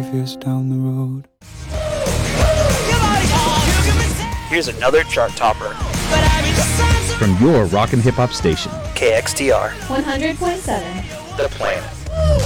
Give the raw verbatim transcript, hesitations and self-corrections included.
years down the road. Here's another chart topper From your rock and hip hop station. K X T R one hundred point seven The Planet.